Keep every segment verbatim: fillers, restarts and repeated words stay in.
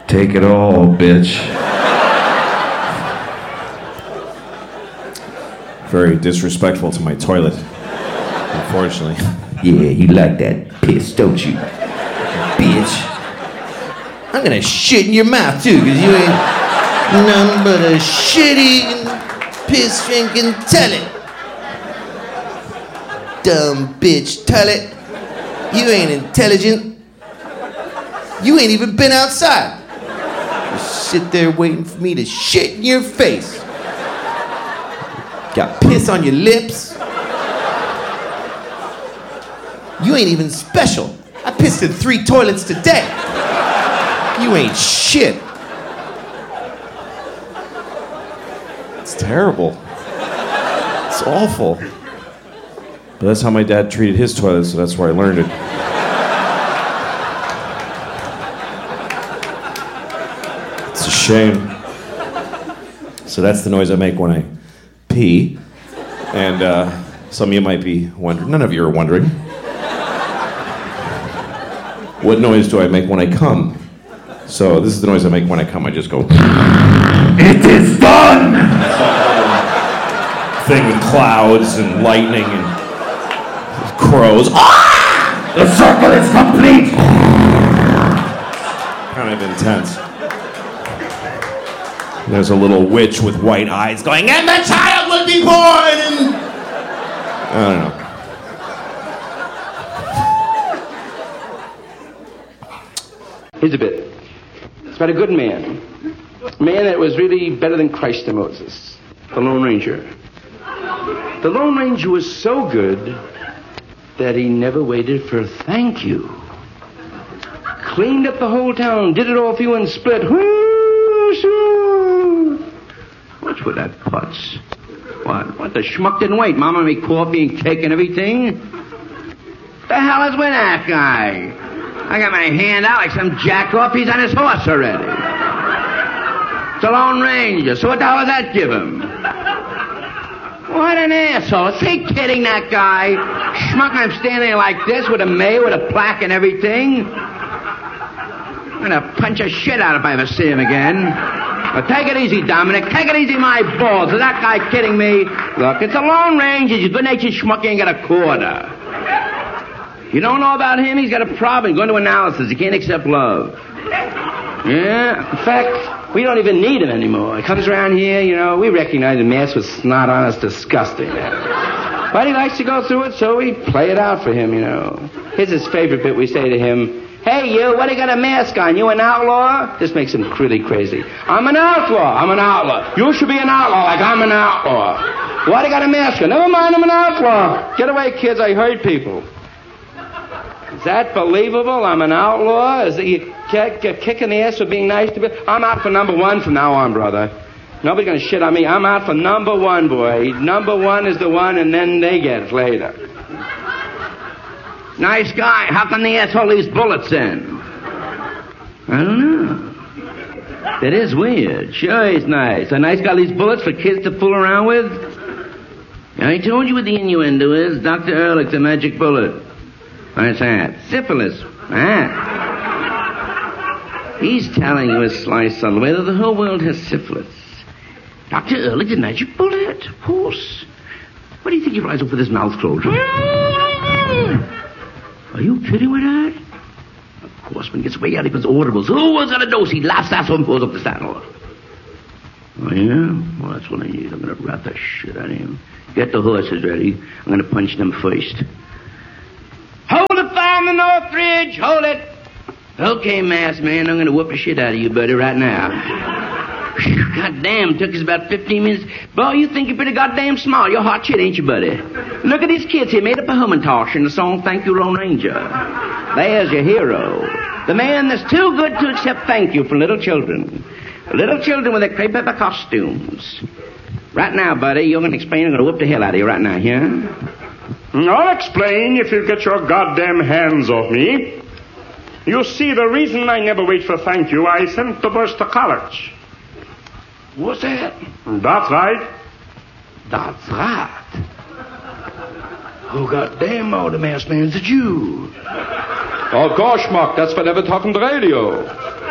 Take it all, bitch. Very disrespectful to my toilet, unfortunately. Yeah, you like that piss, don't you? Bitch. I'm gonna shit in your mouth, too, because you ain't nothing but a shitty, piss-drinking toilet. Dumb bitch toilet. You ain't intelligent. You ain't even been outside. You sit there waiting for me to shit in your face. Got piss on your lips. You ain't even special. I pissed in three toilets today. You ain't shit. It's terrible. It's awful. But that's how my dad treated his toilet, so that's where I learned it. It's a shame. So that's the noise I make when I pee. And uh, some of you might be wondering, none of you are wondering, what noise do I make when I come? So this is the noise I make when I come. I just go, It is done! thing with clouds and lightning and crows. Ah! The circle is complete! Kind of intense. There's a little witch with white eyes going, and the child will be born! And I don't know. Here's a bit. It's about a good man. A man that was really better than Christ to Moses. The Lone Ranger. The Lone Ranger was so good that he never waited for a thank you. Cleaned up the whole town, did it all for you and split. What's with that putz? What? What? The schmuck didn't wait. Mama made coffee and cake and everything. The hell is with that guy? I got my hand out like some jack-off. He's on his horse already. It's a Lone Ranger. So what the hell does that give him? What an asshole. Is he kidding, that guy? Schmuck, I'm standing there like this with a mayor, with a plaque and everything. I'm gonna punch a shit out if I ever see him again. But take it easy, Dominic. Take it easy, my balls. Is that guy kidding me? Look, it's a Lone Ranger. He's a good-natured schmuck. He ain't got a quarter. You don't know about him? He's got a problem. Going to analysis. He can't accept love. Yeah. In fact, we don't even need him anymore. He comes around here, you know, we recognize the mask with snot on. It's disgusting. But he likes to go through it, so we play it out for him, you know. Here's his favorite bit. We say to him, hey, you, what do you got a mask on? You an outlaw? This makes him really crazy. I'm an outlaw. I'm an outlaw. You should be an outlaw like I'm an outlaw. Why do you got a mask on? Never mind, I'm an outlaw. Get away, kids. I hurt people. Is that believable? I'm an outlaw? Is he kicking the ass for being nice to me? I'm out for number one from now on, brother. Nobody's going to shit on me. I'm out for number one, boy. Number one is the one, and then they get it later. Nice guy. How come the asshole leaves bullets in? I don't know. That is weird. Sure, he's nice. A nice guy leaves bullets for kids to fool around with? I told you what the innuendo is. Doctor Ehrlich's a magic bullet. What's that? Syphilis. Ah. He's telling you a slice on the way that the whole world has syphilis. Doctor Ehrlich, the magic bullet. Of course. What do you think he flies up with his mouth closed? Are you kidding with that? Of course, when he gets way out, he puts audibles. Who was on a dose? He laughs at and pulls up the saddle. Oh, yeah? Well, that's what I need. I'm going to rat the shit out of him. Get the horses ready. I'm going to punch them first. Hold it, Fireman Northridge! Hold it! Okay, masked man, I'm going to whoop the shit out of you, buddy, right now. God damn, took us about fifteen minutes. Boy, you think you're pretty goddamn smart. You're hot shit, ain't you, buddy? Look at these kids here, made up a Hummintosh in the song Thank You, Lone Ranger. There's your hero. The man that's too good to accept thank you from little children. Little children with their crepe paper costumes. Right now, buddy, you're going to explain. I'm going to whoop the hell out of you right now, yeah? I'll explain if you'll get your goddamn hands off me. You see, the reason I never wait for thank you, I sent the boys to college. What's that? That's right. That's right. Oh, goddamn, all the masked man's a Jew. Oh, gosh, Mark, that's for never talking the radio.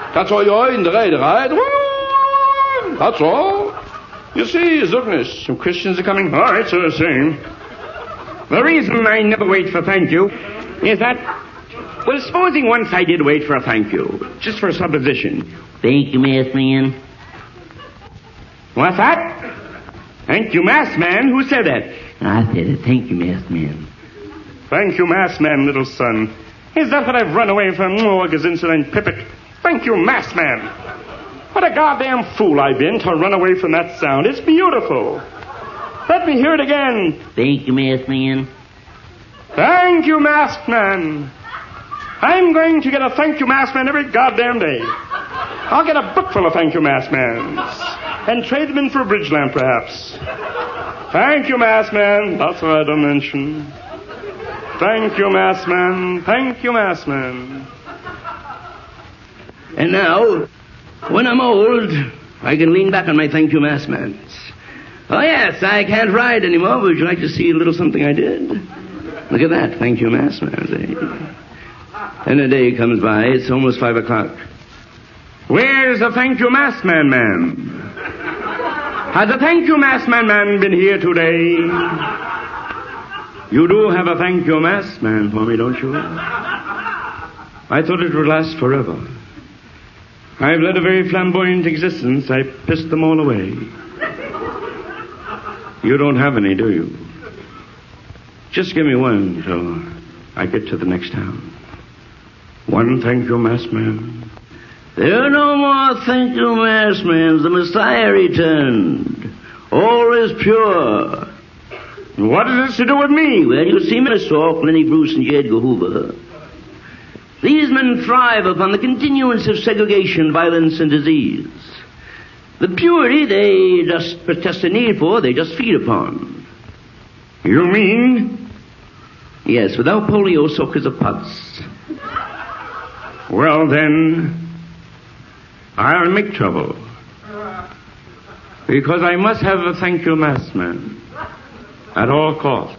That's all you're in the right, right? That's all. You see, Zugnis, some Christians are coming. All right, so saying. The reason I never wait for thank you is that, well, supposing once I did wait for a thank you, just for a supposition. Thank you, masked man. What's that? Thank you, masked man. Who said that? I said it. Thank you, masked man. Thank you, masked man, little son. Is that what I've run away from? Oh, Gazinson and Pippet. Thank you, masked man. What a goddamn fool I've been to run away from that sound. It's beautiful. Let me hear it again. Thank you, masked man. Thank you, masked man. I'm going to get a thank you, masked man, every goddamn day. I'll get a book full of thank you, masked mans. And trade them in for a bridge lamp, perhaps. Thank you, masked man. That's what I don't mention. Thank you, masked man. Thank you, masked man. And now, when I'm old, I can lean back on my thank you, masked man. Oh, yes, I can't ride anymore. Would you like to see a little something I did? Look at that. Thank you, masked man. And a day comes by. It's almost five o'clock. Where's the thank you, masked man, man? Has the thank you, masked man, man been here today? You do have a thank you, masked man, for me, don't you? I thought it would last forever. I've led a very flamboyant existence. I pissed them all away. You don't have any, do you? Just give me one till I get to the next town. One thank you, masked man. There are no more thank you, masked man. The Messiah returned. All is pure. What has this to do with me? Well, you see, Mister Saul, Lenny Bruce, and J. Edgar Hoover. These men thrive upon the continuance of segregation, violence, and disease. The purity they just protest a need for, they just feed upon. You mean? Yes, without polio, soak is a putz. Well, then, I'll make trouble. Because I must have a thank you, masked man. At all costs.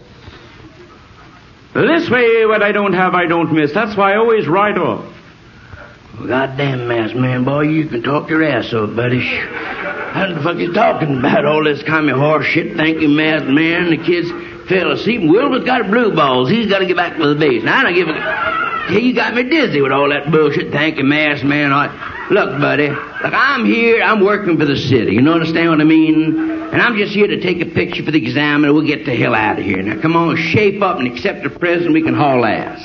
This way, what I don't have, I don't miss. That's why I always ride off. Goddamn, masked man, boy, you can talk your ass off, buddy. What the fuck you talking about? All this commie horse shit. Thank you, masked man. The kids fell asleep. Wilbur's got blue balls. He's got to get back to the base. Now, I don't give a... Yeah, you got me dizzy with all that bullshit. Thank you, masked man. All right. Look, buddy. Look, I'm here. I'm working for the city. You understand what I mean? And I'm just here to take a picture for the examiner. We'll get the hell out of here. Now, come on, shape up and accept the present. We can haul ass.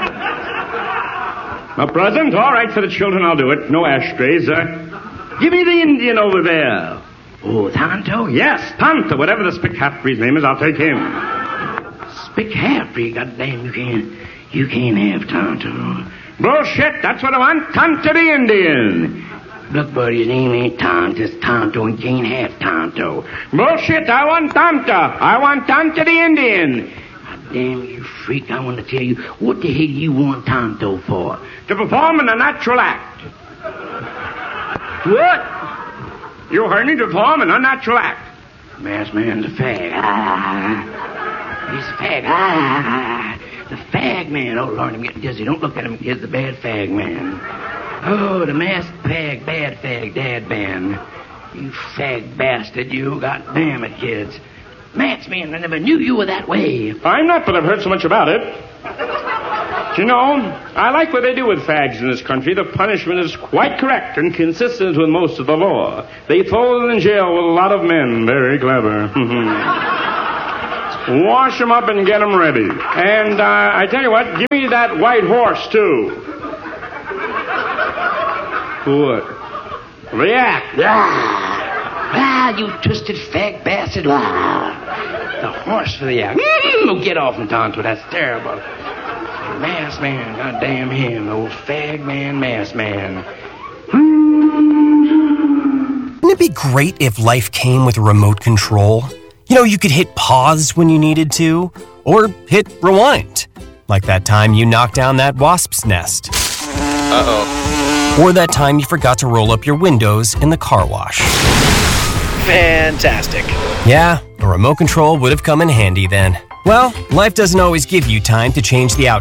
A present? All right, for the children, I'll do it. No ashtrays. Uh, give me the Indian over there. Oh, Tonto? Yes, Tonto. Whatever the Spick-Halfbreed's name is, I'll take him. Spick-Halfbreed? Goddamn, you can't... You can't have Tonto. Bullshit, that's what I want. Tonto the Indian. Look, buddy, his name ain't Tonto, it's Tonto, and you can't have Tonto. Bullshit, I want Tonto. I want Tonto the Indian. God damn, you freak, I want to tell you, what the hell do you want Tonto for? To perform in a natural act. What? You heard me, to perform an unnatural act. Masked man's a fag. Ah. He's a fag. Ah. The fag man. Oh, Lord, I'm getting dizzy. Don't look at him. He's the bad fag man. Oh, the masked fag, bad fag, dad man. You fag bastard, you. God damn it, kids. Masked man, I never knew you were that way. I'm not, but I've heard so much about it. You know, I like what they do with fags in this country. The punishment is quite correct and consistent with most of the law. They throw them in jail with a lot of men. Very clever. Wash them up and get them ready. And uh, I tell you what, give me that white horse, too. What? React. Ah, ah you twisted fag bastard. Ah. The horse for the act. Mm, get off him, Tonto. That's terrible. Masked man, goddamn him. Old fag man, masked man. Wouldn't it be great if life came with a remote control? You know, you could hit pause when you needed to, or hit rewind. Like that time you knocked down that wasp's nest. Uh-oh. Or that time you forgot to roll up your windows in the car wash. Fantastic. Yeah, a remote control would have come in handy then. Well, life doesn't always give you time to change the outcome.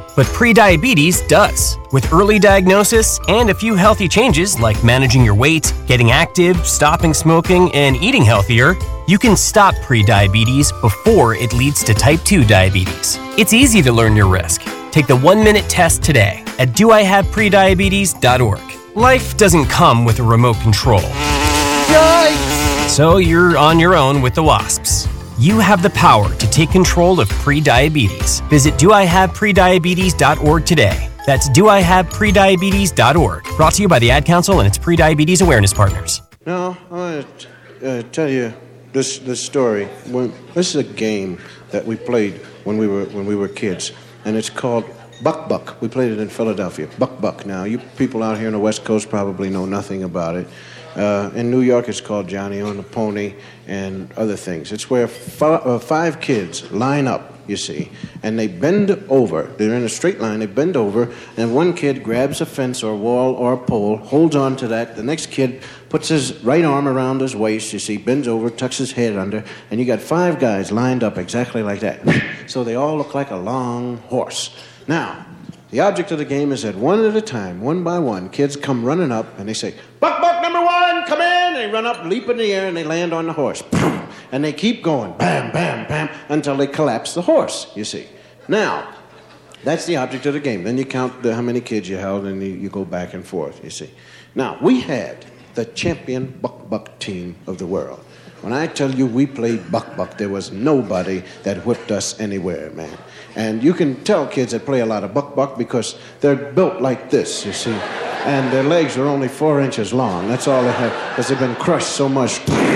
But prediabetes does. With early diagnosis and a few healthy changes like managing your weight, getting active, stopping smoking, and eating healthier, you can stop prediabetes before it leads to type two diabetes. It's easy to learn your risk. Take the one-minute test today at do I have prediabetes dot org. Life doesn't come with a remote control. Yikes! So you're on your own with the wasps. You have the power to take control of prediabetes. Visit do I have prediabetes dot org today. That's do I have prediabetes dot org. Brought to you by the Ad Council and its prediabetes awareness partners. Now, I want to uh, tell you this this story. When, this is a game that we played when we were when we were kids, and it's called Buck Buck. We played it in Philadelphia. Buck Buck. Now, you people out here on the West Coast probably know nothing about it. Uh, in New York, it's called Johnny on the Pony and other things. It's where f- uh, five kids line up, you see, and they bend over. They're in a straight line. They bend over, and one kid grabs a fence or a wall or a pole, holds on to that. The next kid puts his right arm around his waist, you see, bends over, tucks his head under, and you got five guys lined up exactly like that. So they all look like a long horse. Now, the object of the game is that one at a time, one by one, kids come running up and they say, Buck, Buck, number one, come in. And they run up, leap in the air, and they land on the horse. And they keep going, bam, bam, bam, until they collapse the horse, you see. Now, that's the object of the game. Then you count the, how many kids you held, and you, you go back and forth, you see. Now, we had the champion Buck Buck team of the world. When I tell you we played Buck Buck, there was nobody that whipped us anywhere, man. And you can tell kids that play a lot of Buck Buck because they're built like this, you see. And their legs are only four inches long. That's all they have, because they've been crushed so much.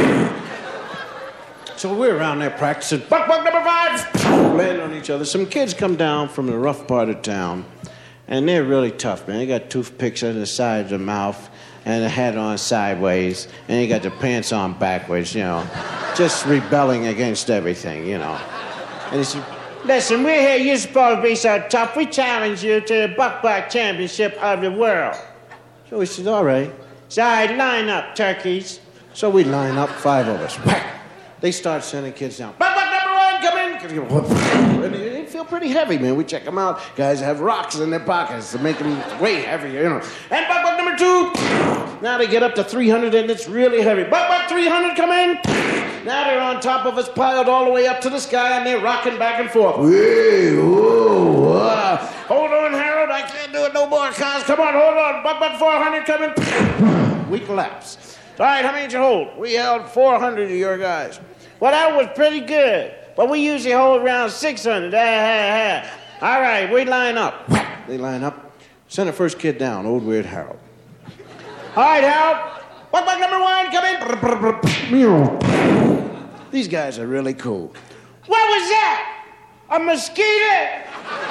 So we're around there practicing, Buck Buck number five, land on each other. Some kids come down from the rough part of town, and they're really tough, man. They got toothpicks on the side of their mouth, and the hat on sideways, and they got their pants on backwards, you know, just rebelling against everything, you know. And he said, listen, we're here, you're supposed to be so tough, we challenge you to the Buck Buck Championship of the world. So he said, all right. So I line up, turkeys. So we line up, five of us. Whack! They start sending kids down. Buck Buck number one, come in. And they feel pretty heavy, man. We check them out. Guys have rocks in their pockets to make them way heavier, you know. And Buck Buck number two. Now they get up to three hundred, and it's really heavy. Buck Buck three hundred, come in. Now they're on top of us, piled all the way up to the sky, and they're rocking back and forth. Hey, whoa, whoa. Hold on, Harold. I can't do it no more, cuz. Come on, hold on. Buck Buck four hundred, come in. We collapse. All right, how many did you hold? We held four hundred of your guys. Well, that was pretty good. But we usually hold around six hundred. Ah, ah, ah. All right, we line up. They line up. Send the first kid down, old weird Harold. All right, Harold. Buck Buck number one, come in. These guys are really cool. What was that? A mosquito?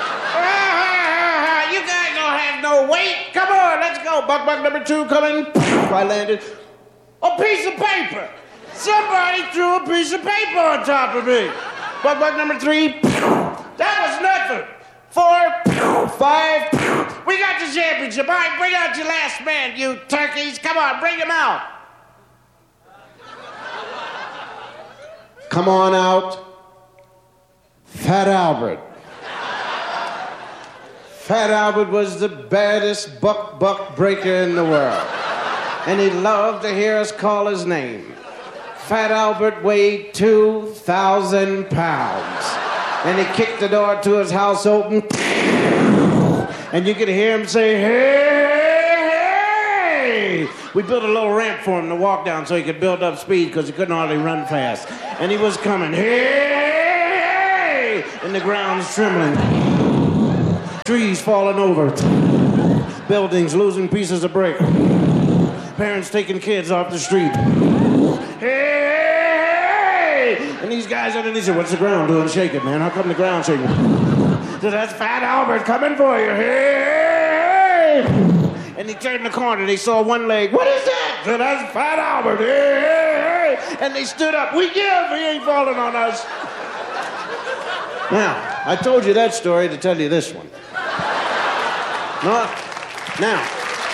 You guys don't have no weight. Come on, let's go. Buck Buck number two, come in. I landed. A piece of paper. Somebody threw a piece of paper on top of me. Buck Buck number three. That was nothing. Four, five. We got the championship. All right, bring out your last man, you turkeys. Come on, bring him out. Come on out. Fat Albert. Fat Albert was the baddest buck buck breaker in the world. And he loved to hear us call his name. Fat Albert weighed two thousand pounds. And he kicked the door to his house open. And you could hear him say, hey, hey. We built a little ramp for him to walk down so he could build up speed because he couldn't hardly run fast. And he was coming, hey, hey. And the ground's trembling. Trees falling over. Buildings losing pieces of brick. Parents taking kids off the street. Hey! And these guys underneath said, what's the ground doing? Shake it, man. How come the ground's shaking? So that's Fat Albert coming for you. Hey! And he turned the corner. They saw one leg. What is that? So that's Fat Albert. Hey! And they stood up. We give. He ain't falling on us. Now, I told you that story to tell you this one. No, now,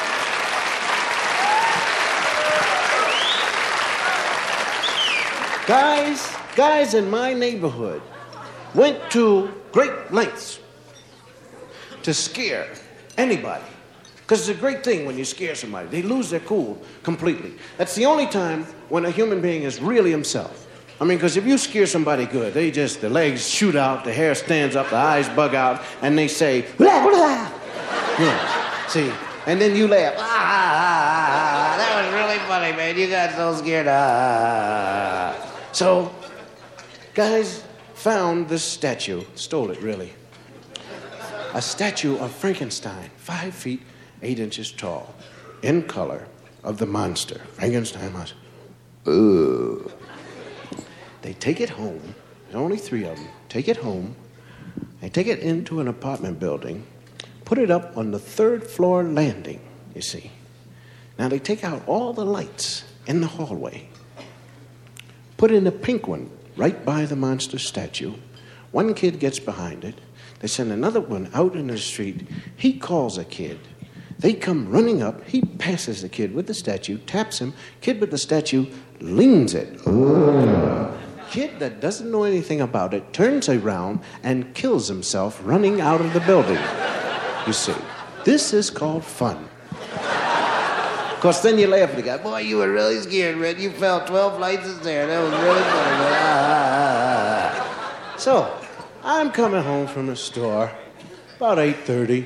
guys, guys in my neighborhood went to great lengths to to scare anybody. Because it's a great thing when you scare somebody. They lose their cool completely. That's the only time when a human being is really himself. I mean, because if you scare somebody good, they just, the legs shoot out, the hair stands up, the eyes bug out, and they say, blah, blah. Yeah, see? And then you laugh. Ah, ah, ah, ah, that was really funny, man. You got so scared. Ah. So, guys found this statue, stole it, really. A statue of Frankenstein, five feet, eight inches tall, in color, of the monster, Frankenstein monster. Ugh. They take it home, there's only three of them, take it home, they take it into an apartment building, put it up on the third floor landing, you see. Now they take out all the lights in the hallway, put in a pink one right by the monster statue. One kid gets behind it, they send another one out in the street, he calls a kid. They come running up, he passes the kid with the statue, taps him, kid with the statue leans it. Ugh. Kid that doesn't know anything about it turns around and kills himself running out of the building. You see, this is called fun. Of course, then you laugh at the guy. Boy, you were really scared, Red. You fell twelve flights of stairs. That was really funny. Ah, ah, ah. So, I'm coming home from the store about eight thirty.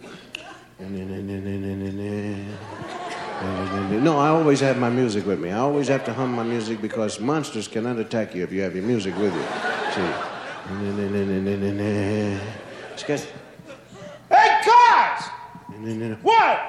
No, I always have my music with me. I always have to hum my music because monsters cannot attack you if you have your music with you. See? She goes, hey, Cars! What?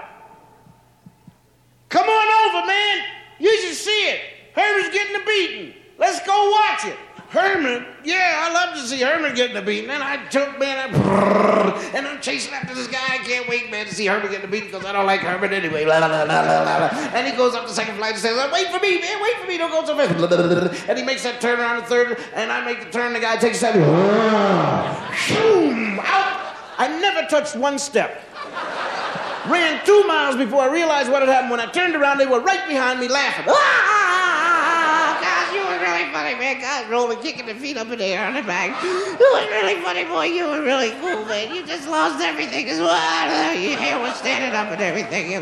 Come on over, man. You should see it. Herman's getting a beating. Let's go watch it. Herman? Yeah, I love to see Herman getting a beating. And I took, man, I, and I'm chasing after this guy. I can't wait, man, to see Herman getting a beating because I don't like Herman anyway. La, la, la, la, la, la. And he goes up the second flight and says, wait for me, man, wait for me, don't go so fast. And he makes that turn around the third, and I make the turn, the guy takes a step. Out. I never touched one step. Ran two miles before I realized what had happened. When I turned around, they were right behind me laughing. Ah! Gosh, you were really funny, man. God, rolling, kicking their feet up in the air on the back. You were really funny, boy. You were really cool, man. You just lost everything as well. Your hair was standing up and everything.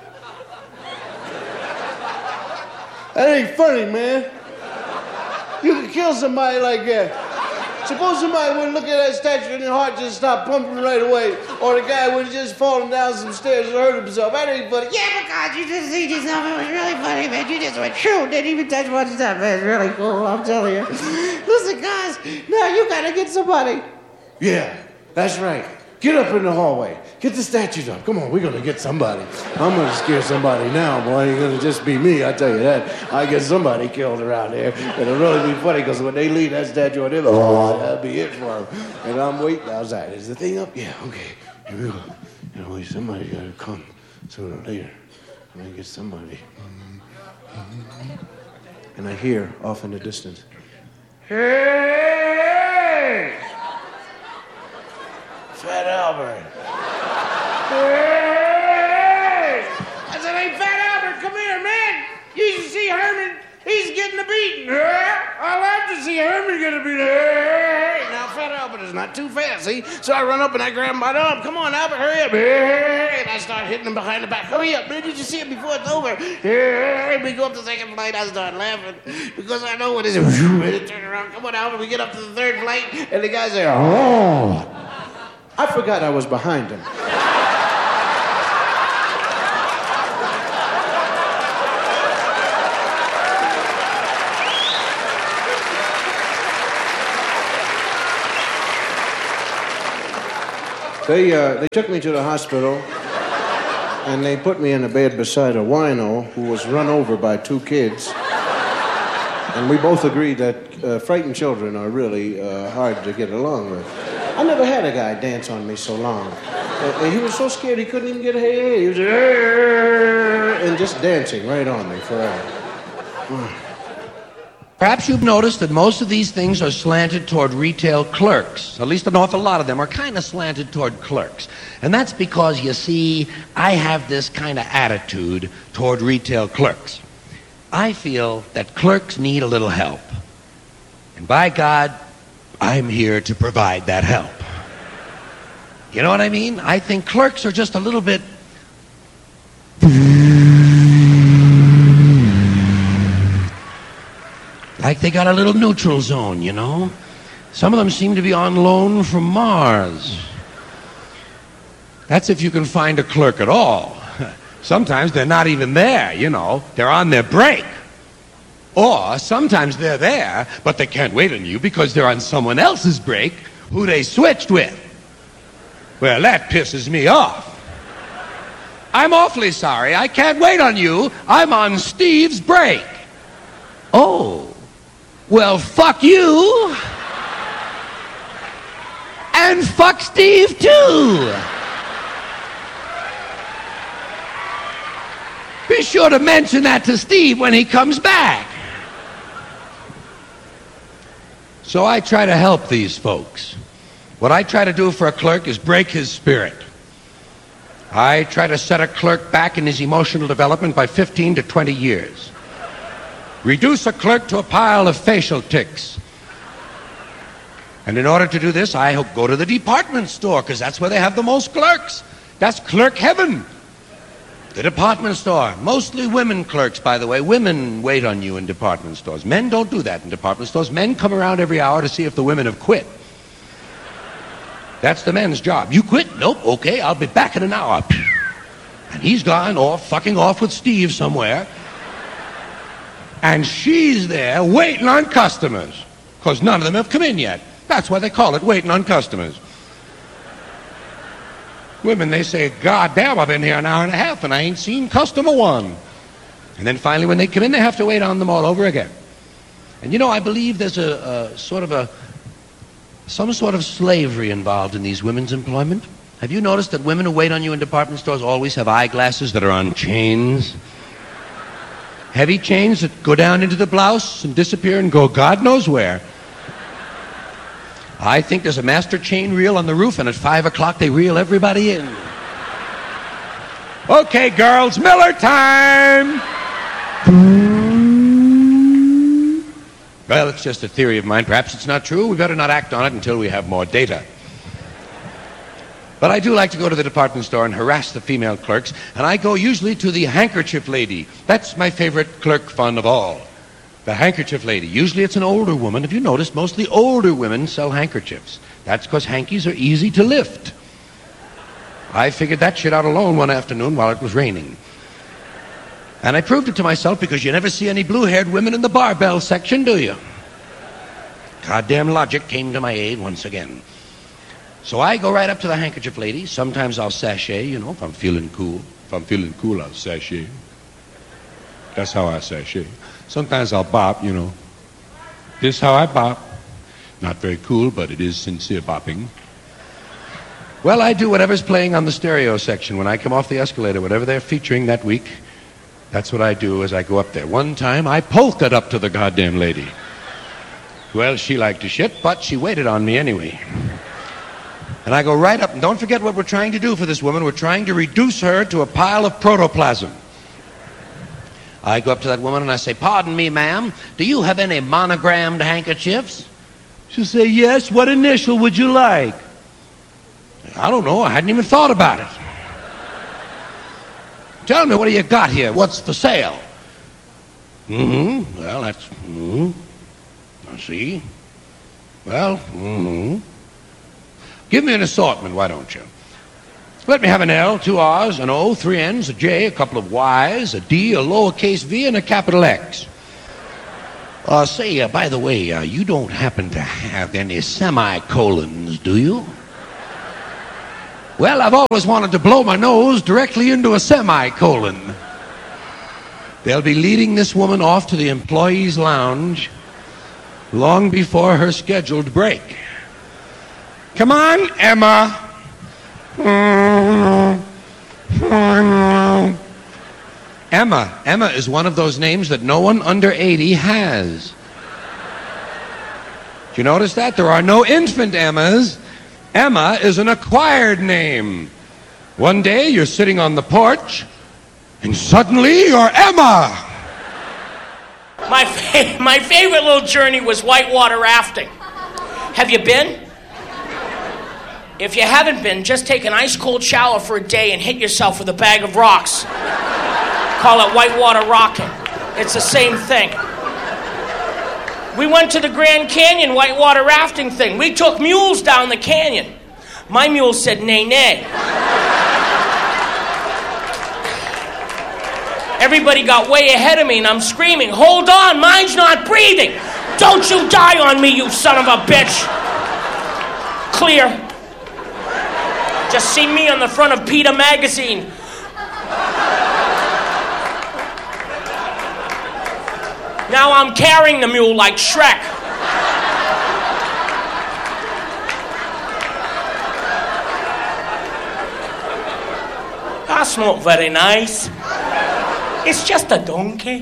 That ain't funny, man. You could kill somebody like that. Suppose somebody would look at that statue and their heart just stopped pumping right away. Or the guy would have just fallen down some stairs and hurt himself. That ain't funny. Yeah, but God, you just seen yourself. It was really funny, man. You just went true. Didn't even touch one step, man. It's really cool, I'm telling you. Listen, guys, now you gotta get somebody. Yeah, that's right. Get up in the hallway. Get the statues up. Come on, we're gonna get somebody. I'm gonna scare somebody now, boy. It ain't gonna just be me, I tell you that. I get somebody killed around there. It'll really be funny, because when they leave that statue on there, oh, that'll be it for them. And I'm waiting outside. Is the thing up? Yeah, okay. Here we go. You know, somebody gotta come sooner or later. I'm gonna get somebody. And I hear off in the distance, hey! Fat Albert. Hey! I said, hey, Fat Albert, come here, man. You should see Herman. He's getting a beating. I love to see Herman get a beating. Hey! Now, Fat Albert is not too fast, see? So I run up and I grab him by the arm. Come on, Albert, hurry up. Hey! And I start hitting him behind the back. Hurry up, man. Did you see it before it's over? Hey! We go up the second flight. I start laughing because I know what it is. And turn around. Come on, Albert. We get up to the third flight, and the guy's there. Oh! I forgot I was behind him. They, uh, they took me to the hospital, and they put me in a bed beside a wino who was run over by two kids. And we both agreed that uh, frightened children are really uh, hard to get along with. I never had a guy dance on me so long. Uh, he was so scared he couldn't even get a hey. He was uh, and just dancing right on me forever. Perhaps you've noticed that most of these things are slanted toward retail clerks. At least an awful lot of them are kind of slanted toward clerks. And that's because, you see, I have this kind of attitude toward retail clerks. I feel that clerks need a little help. And by God, I'm here to provide that help. You know what I mean? I think clerks are just a little bit... like they got a little neutral zone, you know? Some of them seem to be on loan from Mars. That's if you can find a clerk at all. Sometimes they're not even there, you know. They're on their break. Or sometimes they're there, but they can't wait on you because they're on someone else's break who they switched with. Well, that pisses me off. I'm awfully sorry. I can't wait on you. I'm on Steve's break. Oh. Well, fuck you. And fuck Steve, too. Be sure to mention that to Steve when he comes back. So I try to help these folks. What I try to do for a clerk is break his spirit. I try to set a clerk back in his emotional development by fifteen to twenty years. Reduce a clerk to a pile of facial tics. And in order to do this, I go to the department store, because that's where they have the most clerks. That's clerk heaven. The department store. Mostly women clerks, by the way. Women wait on you in department stores. Men don't do that in department stores. Men come around every hour to see if the women have quit. That's the men's job. You quit? Nope. Okay, I'll be back in an hour. And he's gone off, fucking off with Steve somewhere. And she's there waiting on customers. Because none of them have come in yet. That's why they call it waiting on customers. Women, they say, God damn, I've been here an hour and a half and I ain't seen customer one. And then finally when they come in, they have to wait on them all over again. And you know, I believe there's a, a sort of a, some sort of slavery involved in these women's employment. Have you noticed that women who wait on you in department stores always have eyeglasses that are on chains? Heavy chains that go down into the blouse and disappear and go God knows where. I think there's a master chain reel on the roof, and at five o'clock they reel everybody in. Okay, girls, Miller time! Well, it's just a theory of mine. Perhaps it's not true. We better not act on it until we have more data. But I do like to go to the department store and harass the female clerks, and I go usually to the handkerchief lady. That's my favorite clerk fun of all. The handkerchief lady. Usually it's an older woman. Have you noticed? Mostly older women sell handkerchiefs. That's because hankies are easy to lift. I figured that shit out alone one afternoon while it was raining. And I proved it to myself because you never see any blue-haired women in the barbell section, do you? Goddamn logic came to my aid once again. So I go right up to the handkerchief lady. Sometimes I'll sashay, you know, if I'm feeling cool. If I'm feeling cool, I'll sashay. That's how I sashay. Sometimes I'll bop, you know. This is how I bop. Not very cool, but it is sincere bopping. Well, I do whatever's playing on the stereo section when I come off the escalator, whatever they're featuring that week. That's what I do as I go up there. One time, I polka'd up to the goddamn lady. Well, she liked to shit, but she waited on me anyway. And I go right up, and don't forget what we're trying to do for this woman. We're trying to reduce her to a pile of protoplasm. I go up to that woman and I say, pardon me, ma'am, do you have any monogrammed handkerchiefs? She'll say, yes, what initial would you like? I don't know, I hadn't even thought about it. Tell me, what do you got here? What's for sale? Mm-hmm, well, that's, mm-hmm, I see. Well, mm-hmm. Give me an assortment, why don't you? Let me have an L, two R's, an O, three N's, a J, a couple of Y's, a D, a lowercase v, and a capital X. Uh, say, uh, by the way, uh, you don't happen to have any semicolons, do you? Well, I've always wanted to blow my nose directly into a semicolon. They'll be leading this woman off to the employees' lounge long before her scheduled break. Come on, Emma. Emma. Emma is one of those names that no one under eighty has. Did you notice that? There are no infant Emmas. Emma is an acquired name. One day you're sitting on the porch and suddenly you're Emma. My, fa- my favorite little journey was whitewater rafting. Have you been? If you haven't been, just take an ice-cold shower for a day and hit yourself with a bag of rocks. Call it whitewater rocking. It's the same thing. We went to the Grand Canyon whitewater rafting thing. We took mules down the canyon. My mule said, nay, nay. Everybody got way ahead of me, and I'm screaming, hold on, mine's not breathing. Don't you die on me, you son of a bitch. Clear. Just see me on the front of PETA magazine. Now I'm carrying the mule like Shrek. That's not very nice. It's just a donkey.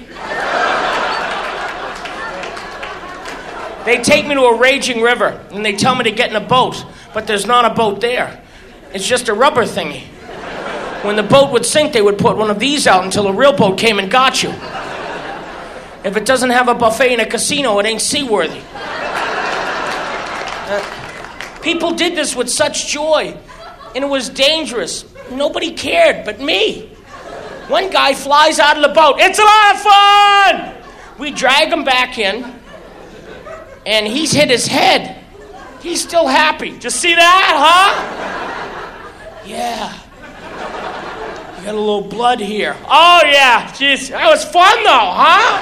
They take me to a raging river, and they tell me to get in a boat, but there's not a boat there. It's just a rubber thingy. When the boat would sink, they would put one of these out until a real boat came and got you. If it doesn't have a buffet in a casino, it ain't seaworthy. Uh, people did this with such joy, and it was dangerous. Nobody cared but me. One guy flies out of the boat. It's a lot of fun! We drag him back in, and he's hit his head. He's still happy. Just see that, huh? Yeah. You got a little blood here. Oh, yeah. Jeez, that was fun, though, huh?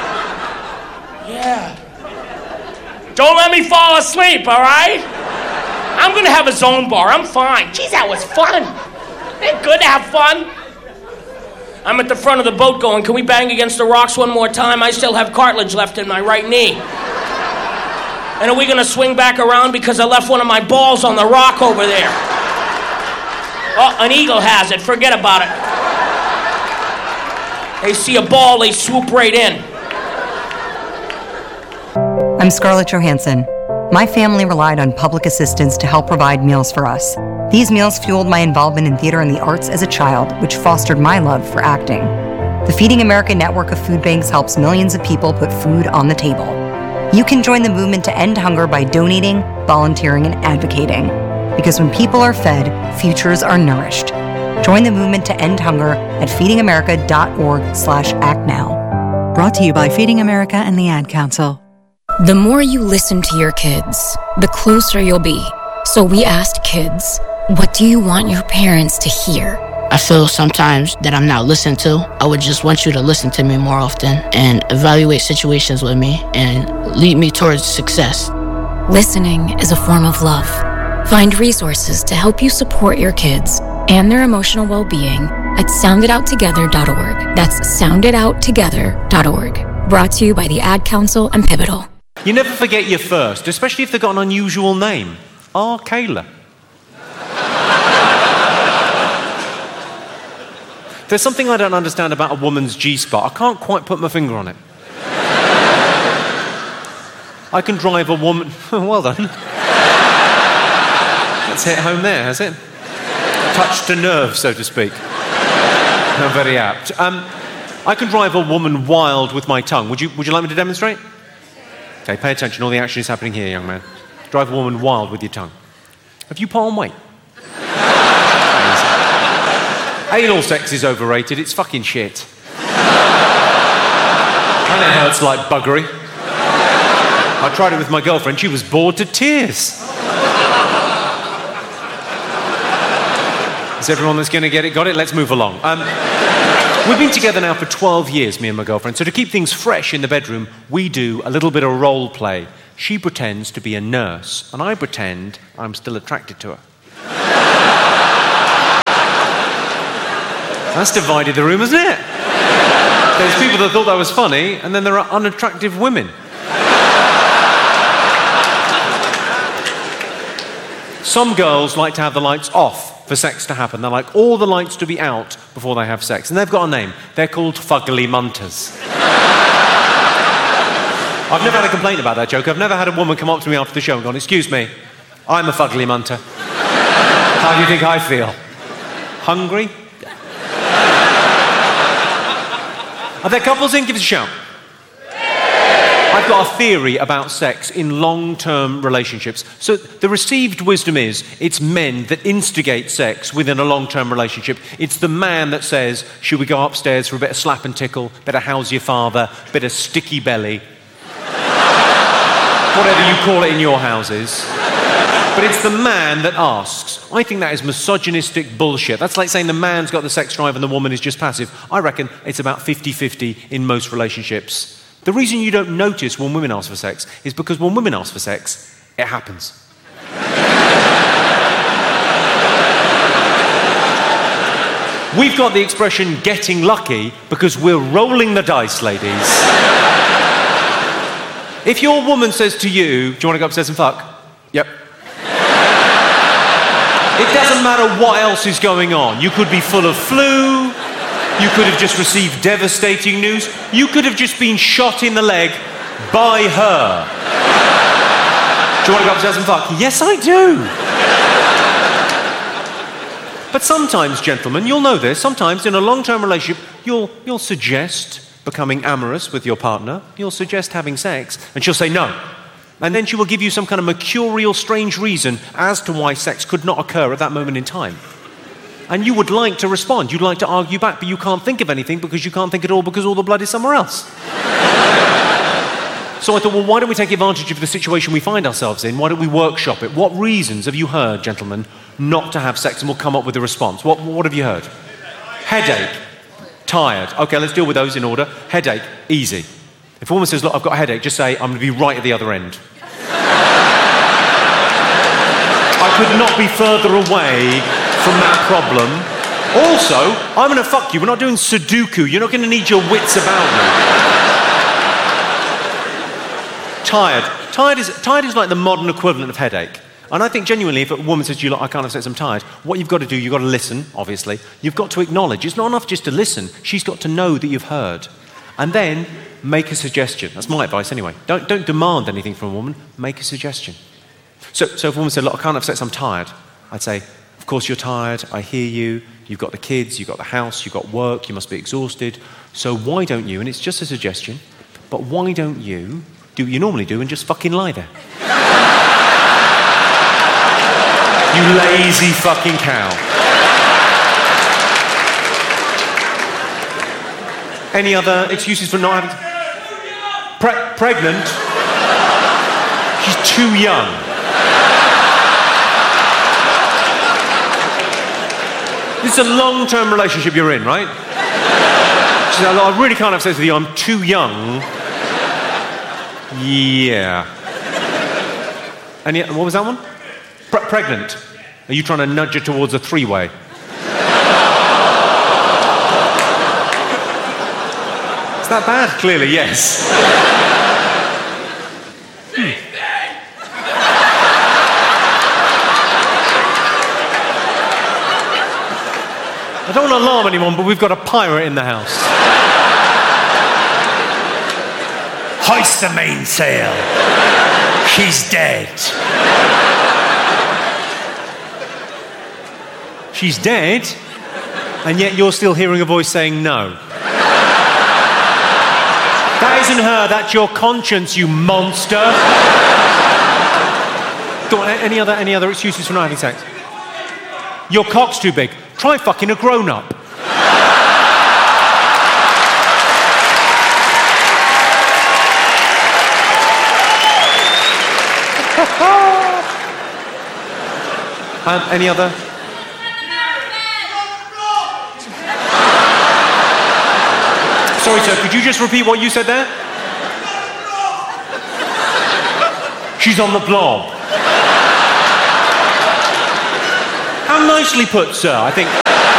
Yeah. Don't let me fall asleep, all right? I'm going to have a zone bar. I'm fine. Jeez, that was fun. Ain't good to have fun. I'm at the front of the boat going, can we bang against the rocks one more time? I still have cartilage left in my right knee. And are we going to swing back around because I left one of my balls on the rock over there? Oh, an eagle has it. Forget about it. They see a ball, they swoop right in. I'm Scarlett Johansson. My family relied on public assistance to help provide meals for us. These meals fueled my involvement in theater and the arts as a child, which fostered my love for acting. The Feeding America network of food banks helps millions of people put food on the table. You can join the movement to end hunger by donating, volunteering, and advocating. Because when people are fed, futures are nourished. Join the movement to end hunger at feedingamerica.org slash act now. Brought to you by Feeding America and the Ad Council. The more you listen to your kids, the closer you'll be. So we asked kids, what do you want your parents to hear? I feel sometimes that I'm not listened to. I would just want you to listen to me more often and evaluate situations with me and lead me towards success. Listening is a form of love. Find resources to help you support your kids and their emotional well-being at sound it out together dot org. That's sound it out together dot org. Brought to you by the Ad Council and Pivotal. You never forget your first, especially if they've got an unusual name. R. Kayla. There's something I don't understand about a woman's G-spot. I can't quite put my finger on it. I can drive a woman... Well done. That's hit home there, has it? Touched a nerve, so to speak. No, very apt. Um, I can drive a woman wild with my tongue. Would you, would you like me to demonstrate? Okay, pay attention. All the action is happening here, young man. Drive a woman wild with your tongue. Have you put on weight? Anal sex is overrated. It's fucking shit. And it hurts like buggery. I tried it with my girlfriend. She was bored to tears. Is everyone that's going to get it got it? Let's move along. Um, we've been together now for twelve years, me and my girlfriend. So to keep things fresh in the bedroom, we do a little bit of role play. She pretends to be a nurse, and I pretend I'm still attracted to her. That's divided the room, isn't it? There's people that thought that was funny, and then there are unattractive women. Some girls like to have the lights off for sex to happen. They like all the lights to be out before they have sex. And they've got a name. They're called fugly munters. I've never had a complaint about that joke. I've never had a woman come up to me after the show and gone, excuse me, I'm a fugly munter. How do you think I feel? Hungry? Are there couples in? Give us a shout. I've got a theory about sex in long-term relationships. So the received wisdom is it's men that instigate sex within a long-term relationship. It's the man that says, should we go upstairs for a bit of slap and tickle, bit of how's your father, bit of sticky belly, whatever you call it in your houses. But it's the man that asks. I think that is misogynistic bullshit. That's like saying the man's got the sex drive and the woman is just passive. I reckon it's about fifty-fifty in most relationships. The reason you don't notice when women ask for sex is because when women ask for sex, it happens. We've got the expression getting lucky because we're rolling the dice, ladies. If your woman says to you, do you want to go upstairs and fuck? Yep. It doesn't matter what else is going on. You could be full of flu. You could have just received devastating news. You could have just been shot in the leg by her. Do you want to go upstairs and fuck? Yes, I do. But sometimes, gentlemen, you'll know this, sometimes in a long-term relationship, you'll, you'll suggest becoming amorous with your partner. You'll suggest having sex, and she'll say no. And then she will give you some kind of mercurial, strange reason as to why sex could not occur at that moment in time. And you would like to respond, you'd like to argue back, but you can't think of anything because you can't think at all because all the blood is somewhere else. So I thought, well, why don't we take advantage of the situation we find ourselves in? Why don't we workshop it? What reasons have you heard, gentlemen, not to have sex? And we'll come up with a response. What, what have you heard? Headache. Tired. Okay, let's deal with those in order. Headache. Easy. If a woman says, look, I've got a headache, just say, I'm going to be right at the other end. I could not be further away from that problem. Also, I'm going to fuck you. We're not doing Sudoku. You're not going to need your wits about me. Tired. Tired is, tired is like the modern equivalent of headache. And I think genuinely, if a woman says to you, look, I can't have sex, I'm tired, what you've got to do, you've got to listen, obviously. You've got to acknowledge. It's not enough just to listen. She's got to know that you've heard. And then make a suggestion. That's my advice anyway. Don't, don't demand anything from a woman. Make a suggestion. So, so if a woman said, look, I can't have sex, I'm tired, I'd say, of course you're tired, I hear you, you've got the kids, you've got the house, you've got work, you must be exhausted, so why don't you, and it's just a suggestion, but why don't you do what you normally do and just fucking lie there? You lazy fucking cow. Any other excuses for not having... Pre- pregnant? She's too young. This is a long-term relationship you're in, right? She said, I really can't have sex with you, I'm too young. Yeah. And yet, what was that one? Pre- pregnant. Are you trying to nudge her towards a three-way? Is that bad? Clearly, yes. Hmm. I don't want to alarm anyone, but we've got a pirate in the house. Hoist the mainsail. She's dead. She's dead, and yet you're still hearing a voice saying no. That isn't her, that's your conscience, you monster. Go on, any other, any other excuses for not having sex? Your cock's too big. Try fucking a grown-up. um, any other? Sorry, sir, could you just repeat what you said there? She's on the blob. How nicely put, sir. I think...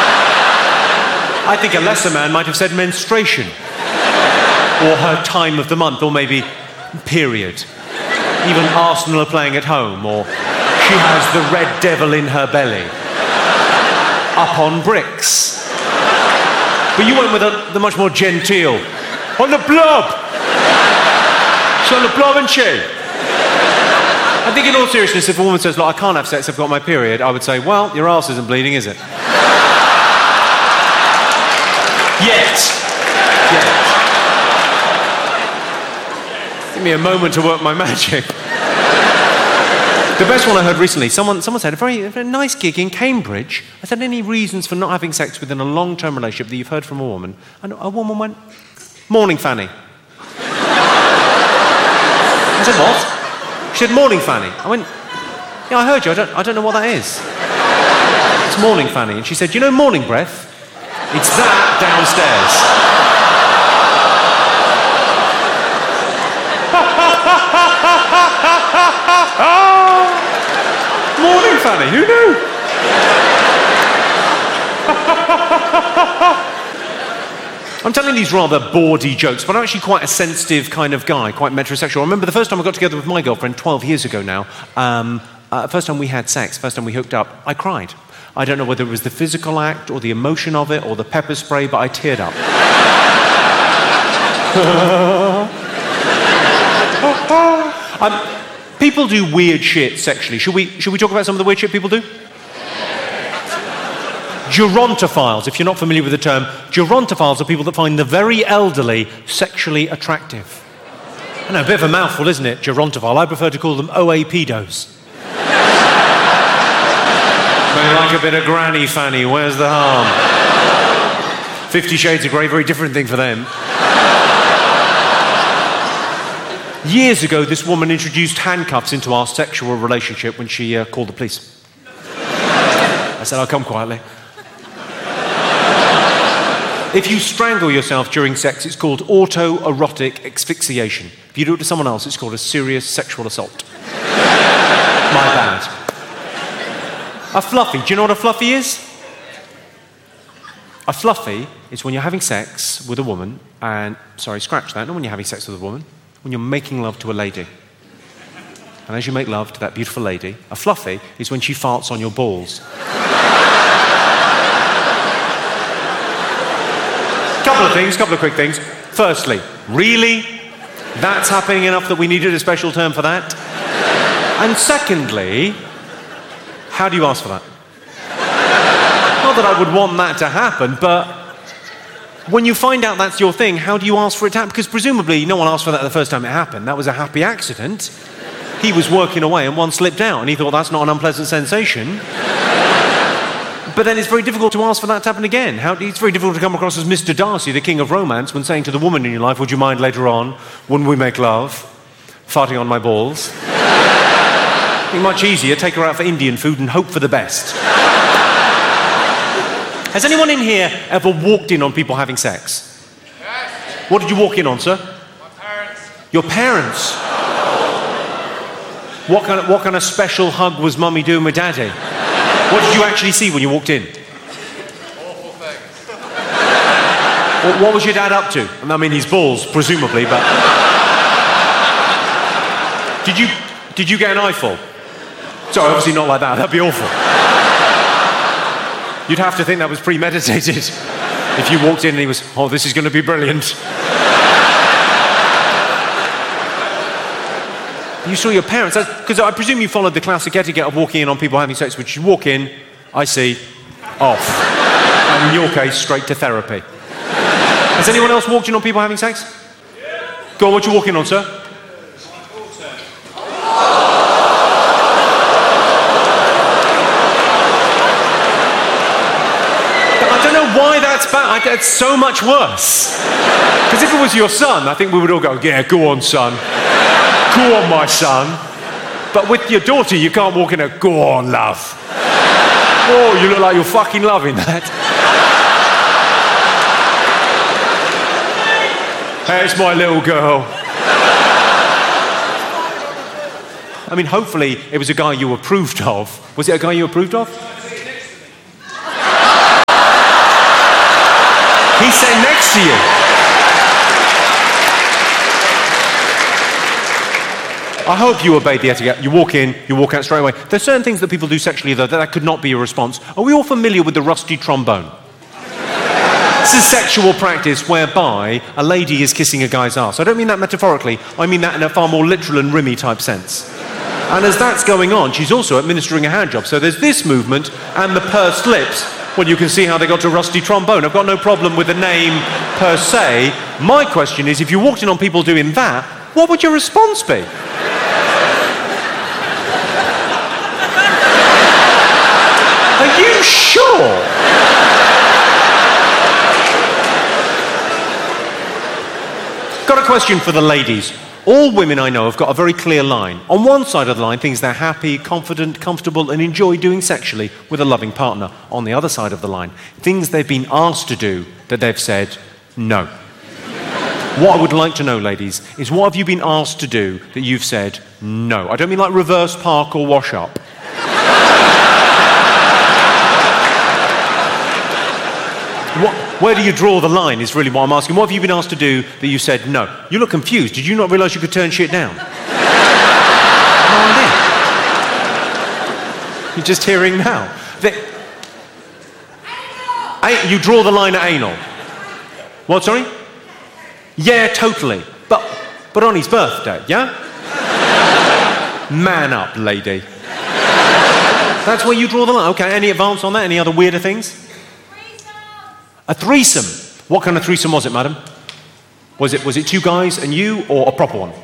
I think a lesser man might have said menstruation. Or her time of the month, or maybe period. Even Arsenal are playing at home, or she has the red devil in her belly. Up on bricks. But you went with a, the much more genteel. On the blob! She's on the blob, isn't she? I think in all seriousness, if a woman says, look, I can't have sex, I've got my period, I would say, well, your arse isn't bleeding, is it? Yet. Yet. me a moment to work my magic. The best one I heard recently, someone, someone said, a very, a very nice gig in Cambridge. I said, any reasons for not having sex within a long-term relationship that you've heard from a woman? And a woman went, morning, Fanny. I said, what? She said, morning, Fanny. I went, yeah, I heard you. I don't, I don't know what that is. It's morning, Fanny. And she said, you know morning breath? It's that downstairs. Morning, Fanny. Who knew? I'm telling these rather bawdy jokes, but I'm actually quite a sensitive kind of guy, quite metrosexual. I remember the first time I got together with my girlfriend twelve years ago now, um, uh, first time we had sex, first time we hooked up, I cried. I don't know whether it was the physical act or the emotion of it or the pepper spray, but I teared up. um, people do weird shit sexually. Should we, should we talk about some of the weird shit people do? Gerontophiles, if you're not familiar with the term, gerontophiles are people that find the very elderly sexually attractive. I know, a bit of a mouthful, isn't it, gerontophile? I prefer to call them O A pedos. They like a bit of granny fanny, where's the harm? Fifty Shades of Grey, very different thing for them. Years ago, this woman introduced handcuffs into our sexual relationship when she uh, called the police. I said, I'll come quietly. If you strangle yourself during sex, it's called autoerotic asphyxiation. If you do it to someone else, it's called a serious sexual assault. My bad. A fluffy. Do you know what a fluffy is? A fluffy is when you're having sex with a woman, and, sorry, scratch that, not when you're having sex with a woman, when you're making love to a lady. And as you make love to that beautiful lady, a fluffy is when she farts on your balls. Couple of things, couple of quick things. Firstly, really? That's happening enough that we needed a special term for that? And secondly, how do you ask for that? Not that I would want that to happen, but when you find out that's your thing, how do you ask for it to happen? Because presumably no one asked for that the first time it happened. That was a happy accident. He was working away and one slipped out and he thought that's not an unpleasant sensation. But then it's very difficult to ask for that to happen again. How, it's very difficult to come across as Mister Darcy, the king of romance, when saying to the woman in your life, would you mind later on, when we make love, farting on my balls? It'd be much easier, take her out for Indian food and hope for the best. Has anyone in here ever walked in on people having sex? Yes. What did you walk in on, sir? My parents. Your parents? What kind of, what kind of special hug was Mummy doing with Daddy? What did you actually see when you walked in? Awful things. What, what was your dad up to? I mean, his balls, presumably, but... Did you, did you get an eyeful? Sorry, obviously not like that. That'd be awful. You'd have to think that was premeditated. If you walked in and he was, oh, this is going to be brilliant. You saw your parents, because I presume you followed the classic etiquette of walking in on people having sex, which you walk in, I see, off. And in your case, straight to therapy. Has anyone else walked in on people having sex? Yeah. Go on, what you walking on, sir? I don't know why that's bad. That's so much worse. Because if it was your son, I think we would all go, yeah, go on, son. Go on, my son. But with your daughter, you can't walk in and go on, love. Oh, you look like you're fucking loving that. Hey, it's my little girl. I mean, hopefully it was a guy you approved of. Was it a guy you approved of? He's sitting next to you. I hope you obeyed the etiquette. You walk in, you walk out straight away. There's certain things that people do sexually, though, that, that could not be a response. Are we all familiar with the rusty trombone? This is sexual practice whereby a lady is kissing a guy's arse. I don't mean that metaphorically. I mean that in a far more literal and rimmy type sense. And as that's going on, she's also administering a hand job. So there's this movement and the pursed lips. Well, you can see how they got to rusty trombone. I've got no problem with the name per se. My question is, if you walked in on people doing that, What would your response be? Are you sure? Got a question for the ladies. All women I know have got a very clear line. On one side of the line, things they're happy, confident, comfortable, and enjoy doing sexually with a loving partner. On the other side of the line, things they've been asked to do that they've said no. What I would like to know, ladies, is what have you been asked to do that you've said no? I don't mean like reverse park or wash up. What, where do you draw the line is really what I'm asking. What have you been asked to do that you said no? You look confused. Did you not realise you could turn shit down? No idea. You're just hearing now. The, a, you draw the line at anal. What, sorry? Yeah, totally. But, but on his birthday, yeah? Man up, lady. That's where you draw the line. Okay, any advance on that? Any other weirder things? A threesome. What kind of threesome was it, madam? Was it was it two guys and you, or a proper one?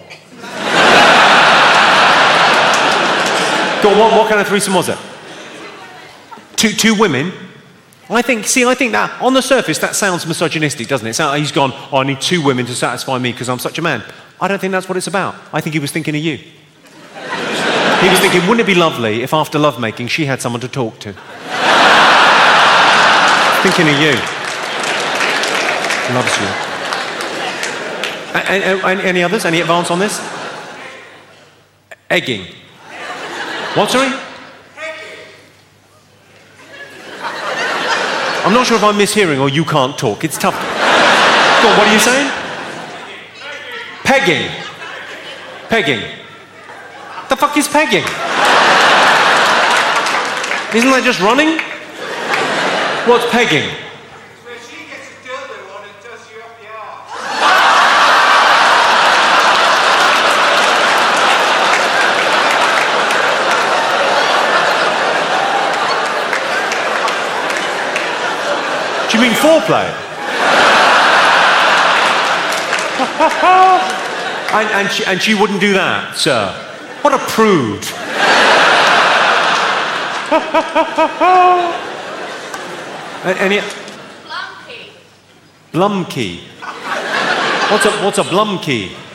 Go on, what, what kind of threesome was it? Two two women. I think. See, I think that on the surface that sounds misogynistic, doesn't it? So he's gone. Oh, I need two women to satisfy me because I'm such a man. I don't think that's what it's about. I think he was thinking of you. He was thinking, wouldn't it be lovely if after lovemaking she had someone to talk to? Thinking of you. Loves you. A- a- a- any others? Any advance on this? Egging. What, sorry? I'm not sure if I'm mishearing or you can't talk. It's tough. Go on, what are you saying? Pegging. Pegging. The fuck is pegging? Isn't that just running? What's pegging? Do you mean foreplay? and, and, she, and she wouldn't do that, sir. What a prude. Any... Blumkey. Blumkey. What's a, what's a blumkey?